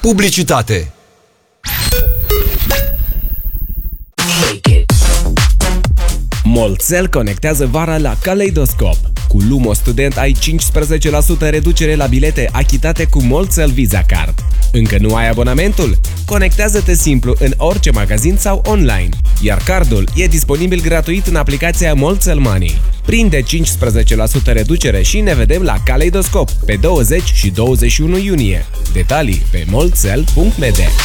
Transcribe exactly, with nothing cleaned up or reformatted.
Publicitate. Moltcel conectează vara la Caleidoscop. Cu Lumo Student ai cincisprezece la sută reducere la bilete achitate cu Moltcel Visa Card. Încă nu ai abonamentul? Conectează-te simplu în orice magazin sau online, iar cardul e disponibil gratuit în aplicația Moltcel Money. Prinde cincisprezece la sută reducere și ne vedem la Caleidoscop pe douăzeci și douăzeci și unu iunie. Detalii pe moltcel punct m d.